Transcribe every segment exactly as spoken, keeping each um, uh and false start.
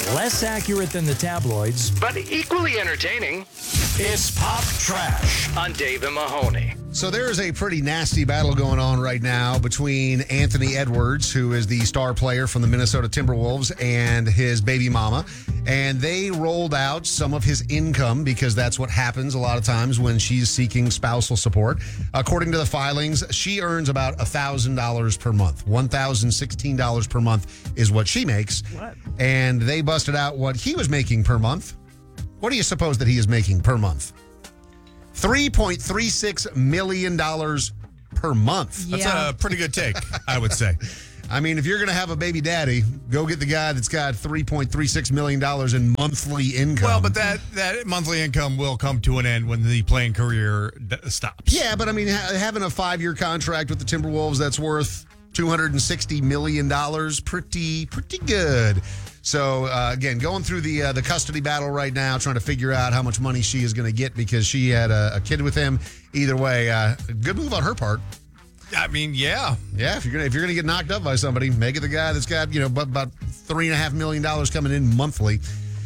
Less accurate than the tabloids, but equally entertaining. It's Pop Trash on Dave and Mahoney. So there is a pretty nasty battle going on right now between Anthony Edwards, who is the star player from the Minnesota Timberwolves, and his baby mama. And they rolled out some of his income because that's what happens a lot of times when she's seeking spousal support. According to the filings, she earns about one thousand dollars per month. one thousand sixteen dollars per month is what she makes. What? And they busted out what he was making per month. What do you suppose that he is making per month? three point three six million dollars per month. Yeah. That's a pretty good take, I would say. I mean, if you're going to have a baby daddy, go get the guy that's got three point three six million dollars in monthly income. Well, but that, that monthly income will come to an end when the playing career d- stops. Yeah, but I mean, ha- having a five-year contract with the Timberwolves that's worth two hundred sixty million dollars, pretty, pretty good. So, uh, again, going through the uh, the custody battle right now, trying to figure out how much money she is going to get because she had a, a kid with him. Either way, uh, good move on her part. I mean, yeah. Yeah, if you're gonna if you're gonna get knocked up by somebody, make it the guy that's got you know about, about three and a half million dollars coming in monthly.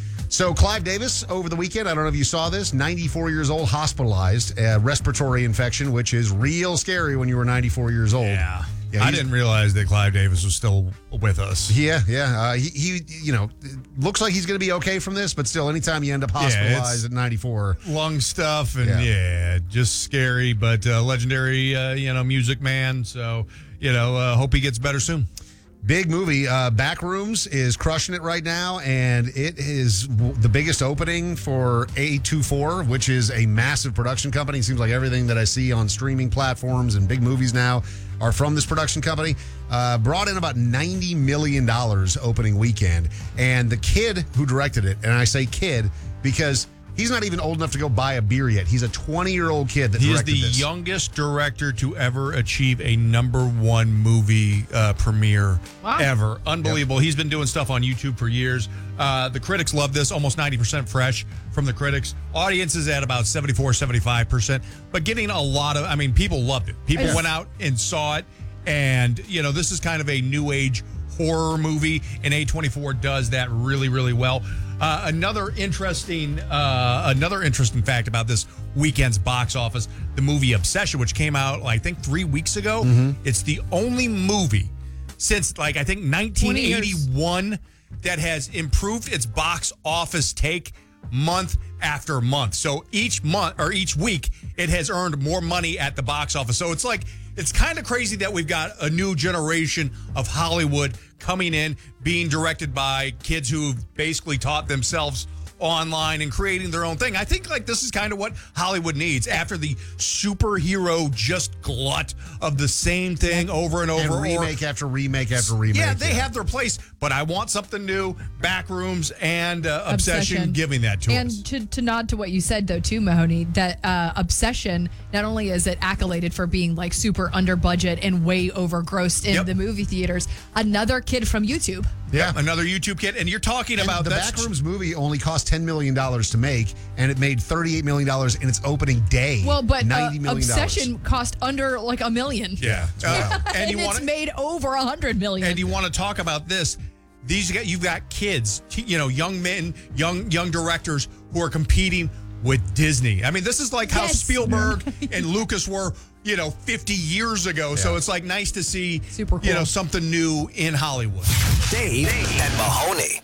So Clive Davis over the weekend, I don't know if you saw this, ninety-four years old, hospitalized, uh, respiratory infection, which is real scary when you were ninety-four years old. Yeah. Yeah, I he's- didn't realize that Clive Davis was still with us. Yeah, yeah. Uh, he, he, you know, looks like he's going to be okay from this, but still, anytime you end up hospitalized it's- at ninety-four. Lung stuff and Yeah. yeah, just scary, but uh, legendary, uh, you know, music man. So, you know, uh, hope he gets better soon. Big movie. Uh, Backrooms is crushing it right now, and it is w- the biggest opening for A twenty-four, which is a massive production company. Seems like everything that I see on streaming platforms and big movies now are from this production company. Uh, brought in about ninety million dollars opening weekend. And the kid who directed it, and I say kid because he's not even old enough to go buy a beer yet. He's a twenty-year-old kid that He is directed the this. youngest director to ever achieve a number one movie uh, premiere Wow. ever. Unbelievable. He's been doing stuff on YouTube for years. Uh, the critics love this, almost ninety percent fresh from the critics. Audience is at about seventy-four, seventy-five percent, but getting a lot of, I mean, people loved it. People Yes. went out and saw it, and, you know, this is kind of a new age horror movie, and A twenty-four does that really, really well. Uh, another interesting, uh, another interesting fact about this weekend's box office: the movie Obsession, which came out, I think, three weeks ago. Mm-hmm. It's the only movie since, like, I think nineteen eighty-one that has improved its box office take month after month. So each month or each week, it has earned more money at the box office. So it's like, it's kind of crazy that we've got a new generation of Hollywood coming in, being directed by kids who've basically taught themselves online and creating their own thing. I think like this is kind of what Hollywood needs after the superhero just glut of the same thing over and over. and or- remake after remake after remake. yeah, they have their place, but I want something new. Backrooms and uh, Obsession, Obsession. giving that to and us. to, to nod to what you said, though, too, Mahoney, that uh, Obsession, not only is it accoladed for being like super under budget and way overgrossed in Yep. the movie theaters, another kid from YouTube. Yeah. Another YouTube kid, and you're talking And about the that's- Backrooms movie only cost ten million dollars to make, and it made thirty-eight million dollars in its opening day. Well, but uh, ninety million dollars. Obsession cost under like a million. Yeah, uh, and And, you it's want made over a hundred million. and you want to talk about this. These you've got kids, you know, young men, young young directors who are competing with Disney. I mean, this is like how Yes. Spielberg and Lucas were, you know, fifty years ago. So it's like nice to see, Super you know, cool. something new in Hollywood. Dave and Mahoney.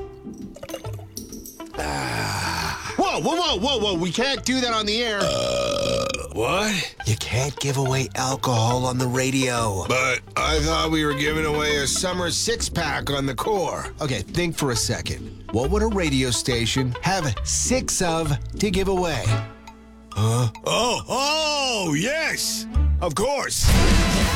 Whoa, whoa, whoa, whoa, whoa. We can't do that on the air. What? You can't give away alcohol on the radio. But I thought we were giving away a summer six-pack on the core. Okay, think for a second. What would a radio station have six of to give away? Oh, oh, yes. Of course.